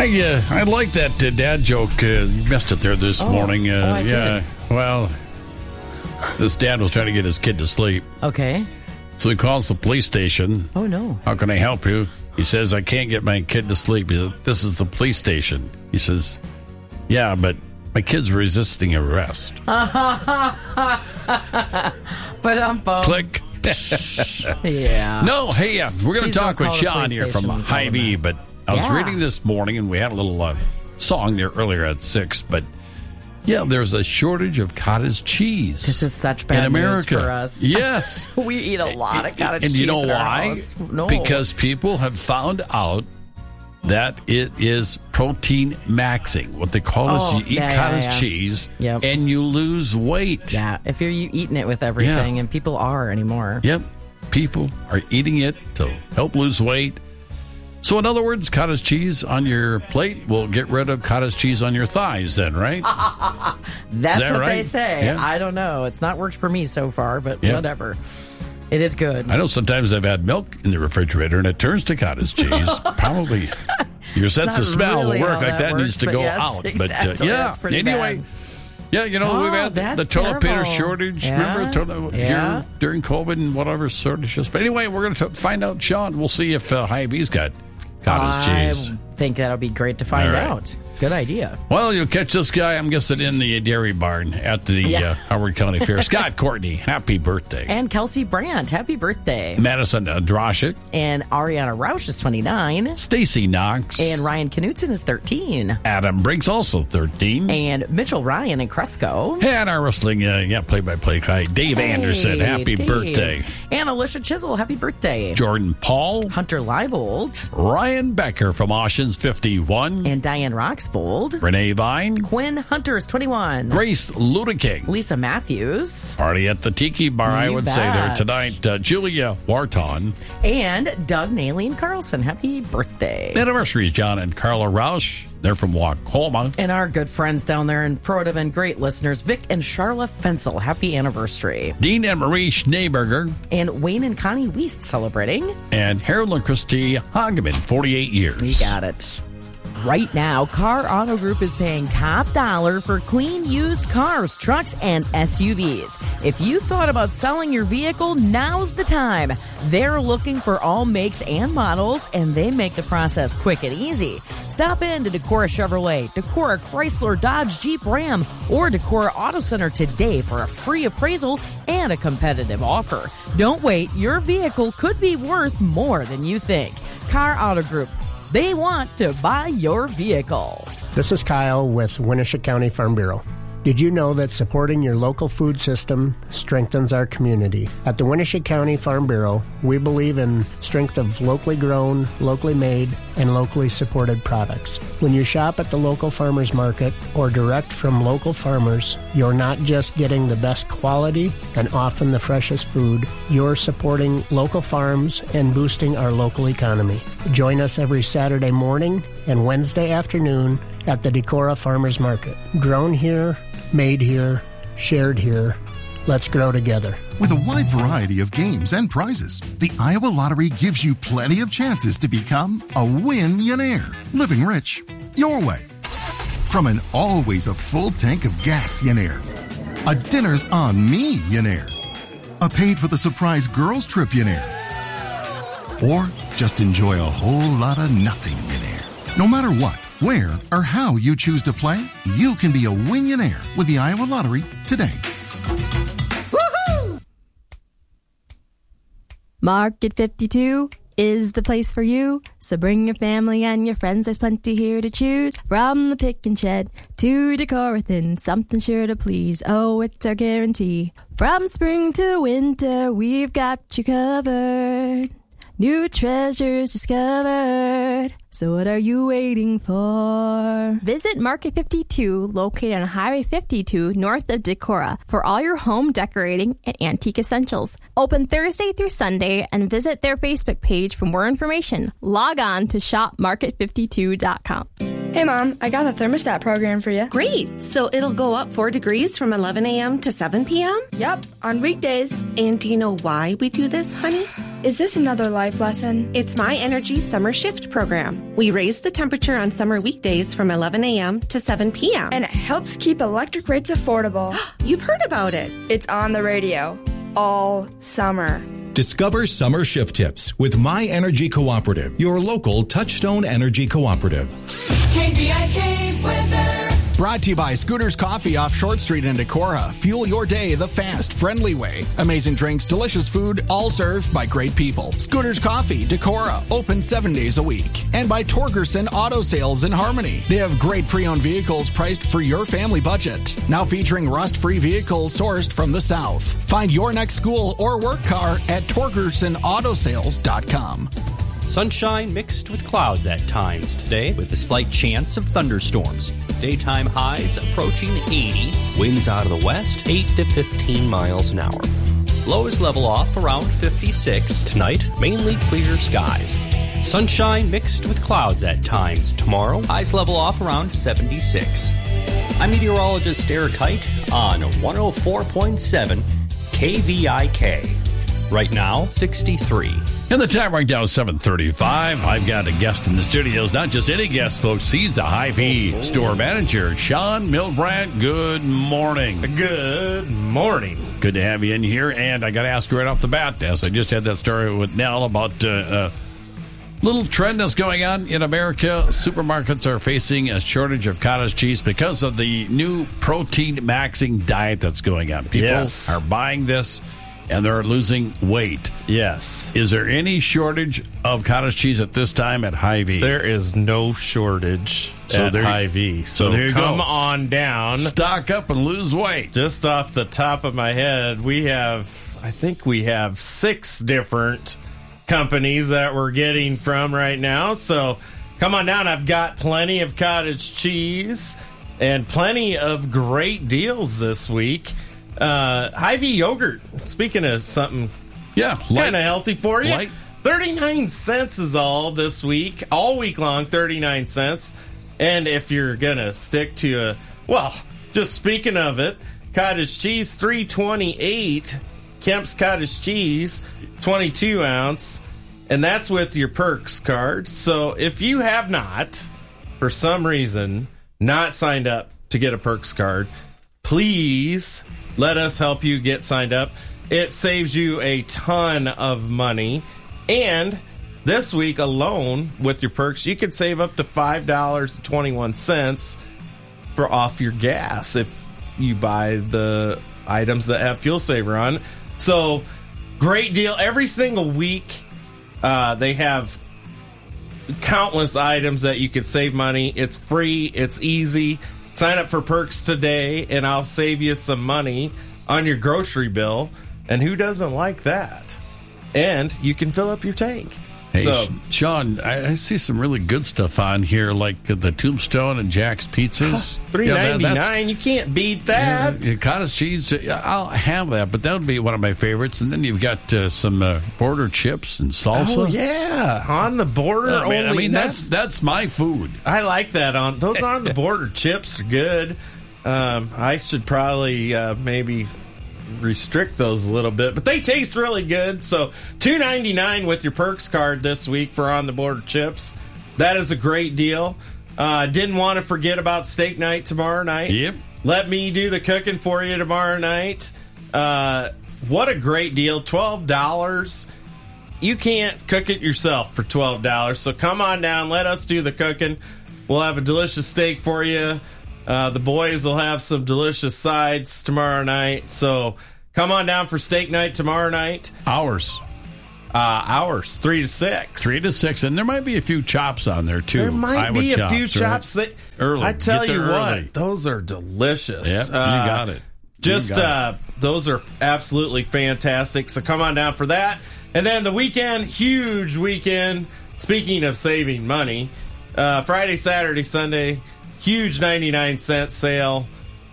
I like that dad joke. You missed it there this morning. I did. Well, this dad was trying to get his kid to sleep. Okay. So he calls the police station. Oh, no. How can I help you? He says, I can't get my kid to sleep. He says, this is the police station. He says, yeah, but my kid's resisting arrest. But Click. Yeah. No, hey, we're going to Please talk don't with call the Sean police here from station. Hy-Vee, but I was Yeah. reading this morning, and we had a little song there earlier at 6, but yeah, there's a shortage of cottage cheese. This is such bad in America. news for us. Yes. We eat a lot of cottage and cheese. you know in our why? house. No. Because people have found out that it is protein maxing. What they call is you eat cottage cheese Yep. and you lose weight. Yeah, if you're eating it with everything, and people are anymore. Yep. People are eating it to help lose weight. So in other words, cottage cheese on your plate will get rid of cottage cheese on your thighs then, right? That's that what right? they say. Yeah. I don't know. It's not worked for me so far, but Yeah. whatever. It is good. I know sometimes I've had milk in the refrigerator and it turns to cottage cheese. Probably your sense not of smell really will work how like that works, needs to but go yes, out. exactly. But yeah, That's pretty anyway. bad. Yeah, you know, Oh, we've had the that's toilet paper terrible. shortage. Yeah, Remember yeah. here during COVID and whatever shortages. But anyway, we're going to find out, Sean. We'll see if Hy-Vee's got cottage cheese. I think that'll be great to find All right. out. Good idea. Well, you'll catch this guy, I'm guessing, in the dairy barn at the Howard County Fair. Scott Courtney, happy birthday. And Kelsey Brandt, happy birthday. Madison Droshik. And Ariana Roush is 29. Stacy Knox. And Ryan Knutson is 13. Adam Briggs, also 13. And Mitchell Ryan in Cresco. And our wrestling, play-by-play guy, Dave Anderson, happy Dave. birthday. And Alicia Chisel, happy birthday. Jordan Paul. Hunter Leibold. Ryan Becker from Oceans, 51. And Diane Roxfold. Renee Vine. Quinn Hunter is 21. Grace Ludeking. Lisa Matthews. Party at the Tiki Bar, I You would say there bet. tonight. Julia Wharton. And Doug Nalene Carlson, happy birthday. Anniversaries, John and Carla Roush. They're from Wacoma. And our good friends down there in Protiv and great listeners, Vic and Charla Fensel, happy anniversary. Dean and Marie Schneeberger. And Wayne and Connie Wiest celebrating. And Harold and Christy Hageman, 48 years. We got it. Right now, Car Auto Group is paying top dollar for clean used cars, trucks, and SUVs. If you thought about selling your vehicle, now's the time. They're looking for all makes and models, and they make the process quick and easy. Stop in to Decorah Chevrolet, Decorah Chrysler, Dodge, Jeep, Ram, or Decorah Auto Center today for a free appraisal and a competitive offer. Don't wait. Your vehicle could be worth more than you think. Car Auto Group. They want to buy your vehicle. This is Kyle with Winneshiek County Farm Bureau. Did you know that supporting your local food system strengthens our community? At the Winneshiek County Farm Bureau, we believe in strength of locally grown, locally made, and locally supported products. When you shop at the local farmers market or direct from local farmers, you're not just getting the best quality and often the freshest food, you're supporting local farms and boosting our local economy. Join us every Saturday morning and Wednesday afternoon at the Decorah Farmers Market. Grown here, made here, shared here. Let's grow together. With a wide variety of games and prizes, the Iowa Lottery gives you plenty of chances to become a win-yonaire, living rich your way. From an always a full tank of gas-yonaire, a dinner's on me-yonaire, a paid for the surprise girls trip-yonaire, or just enjoy a whole lot of nothing-yonaire. No matter what, where, or how you choose to play, you can be a win-yonaire with the Iowa Lottery today. Market 52 is the place for you. So bring your family and your friends, there's plenty here to choose. From the pick and shed to Decorathin, something sure to please. Oh, it's our guarantee. From spring to winter, we've got you covered. New treasures discovered. So what are you waiting for? Visit Market 52, located on Highway 52, north of Decorah, for all your home decorating and antique essentials. Open Thursday through Sunday, and visit their Facebook page for more information. Log on to shopmarket52.com. Hey, Mom, I got the thermostat program for you. Great. So it'll go up 4 degrees from 11 a.m. to 7 p.m.? Yep, on weekdays. And do you know why we do this, honey? Is this another life lesson? It's My Energy Summer Shift program. We raise the temperature on summer weekdays from 11 a.m. to 7 p.m. And it helps keep electric rates affordable. You've heard about it. It's on the radio all summer. Discover summer shift tips with My Energy Cooperative, your local Touchstone Energy Cooperative. KVIK weather. Brought to you by Scooters Coffee off Short Street in Decorah. Fuel your day the fast, friendly way. Amazing drinks, delicious food, all served by great people. Scooters Coffee, Decorah, open 7 days a week. And by Torgerson Auto Sales in Harmony. They have great pre-owned vehicles priced for your family budget. Now featuring rust-free vehicles sourced from the South. Find your next school or work car at TorgersonAutoSales.com. Sunshine mixed with clouds at times today with a slight chance of thunderstorms. Daytime highs approaching 80. Winds out of the west 8 to 15 miles an hour. Lows level off around 56. Tonight, mainly clear skies. Sunshine mixed with clouds at times. Tomorrow, highs level off around 76. I'm meteorologist Eric Height on 104.7 KVIK. Right now, 63. And the time right now is 7:35. I've got a guest in the studios. Not just any guest, folks. He's the Hy-Vee store manager, Sean Milbrandt. Good morning. Good morning. Good to have you in here. And I got to ask you right off the bat, as I just had that story with Nell about a little trend that's going on in America. Supermarkets are facing a shortage of cottage cheese because of the new protein maxing diet that's going on. People are buying this, and they're losing weight. Yes. Is there any shortage of cottage cheese at this time at Hy-Vee? There is no shortage at Hy-Vee. So there you come go. on down. Stock up and lose weight. Just off the top of my head, I think we have 6 different companies that we're getting from right now. So come on down. I've got plenty of cottage cheese and plenty of great deals this week. Hy-Vee yogurt. Speaking of something, kind of healthy for you. Light. 39 cents is all this week, all week long. 39 cents. And if you're gonna stick to just speaking of it, cottage cheese $3.28. Kemp's cottage cheese 22 ounce, and that's with your Perks card. So if you have not, for some reason, not signed up to get a Perks card, please let us help you get signed up. It saves you a ton of money. And this week alone, with your Perks, you can save up to $5.21 for off your gas if you buy the items that have Fuel Saver on. So, great deal. Every single week, they have countless items that you can save money. It's free. It's easy. Sign up for Perks today, and I'll save you some money on your grocery bill. And who doesn't like that? And you can fill up your tank. Hey, Sean, I see some really good stuff on here, like the Tombstone and Jack's Pizzas. $3.99. You can't beat that. Cottage cheese, I'll have that, but that would be one of my favorites. And then you've got some border chips and salsa. Oh, yeah. On the border. I mean, that's my food. I like that. Those on the border chips are good. I should probably maybe restrict those a little bit, but they taste really good. So $2.99 with your Perks card this week for on the border chips. That is a great deal. Didn't want to forget about steak night tomorrow night. Yep. Let me do the cooking for you tomorrow night. What a great deal. $12. You can't cook it yourself for $12. So come on down. Let us do the cooking. We'll have a delicious steak for you. The boys will have some delicious sides tomorrow night. So come on down for steak night tomorrow night. Hours 3 to 6. 3 to 6, and there might be a few chops on there too. There might be a few chops that early. I tell you early. what, those are delicious. Yep, you got it. Those are absolutely fantastic. So come on down for that. And then the weekend, huge weekend. Speaking of saving money, Friday, Saturday, Sunday, huge 99-cent sale.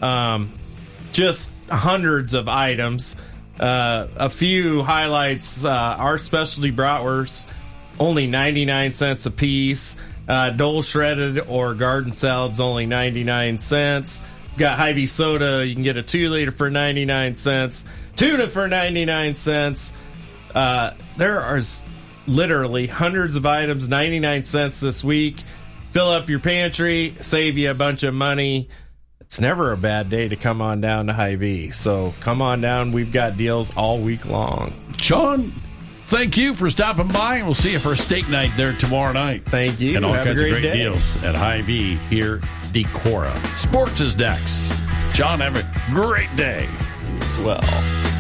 Just hundreds of items. A few highlights. Our specialty bratwursts, only 99 cents a piece. Dole shredded or garden salads, only 99 cents. Got Hy-Vee soda. You can get a 2-liter for 99 cents. Tuna for 99 cents. there are literally hundreds of items, 99 cents this week. Fill up your pantry, save you a bunch of money. It's never a bad day to come on down to Hy-Vee. So come on down. We've got deals all week long. Sean, thank you for stopping by, and we'll see you for steak night there tomorrow night. Thank you. And all Have kinds a of great great day. deals at Hy-Vee here, Decorah. Sports is next. John, have a great day. Swell.